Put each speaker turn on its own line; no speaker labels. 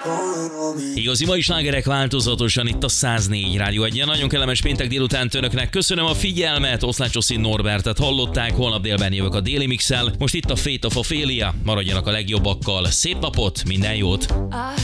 Igazi mai slágerek változatosan itt a 104 Rádió 1-en. Nagyon kellemes péntek délután önöknek. Köszönöm a figyelmet, Oszlácsoszín Norbertet hallották, holnap délben jövök a Déli Mixel. Most itt a Fate of Ophelia, maradjanak a legjobbakkal. Szép napot, minden jót!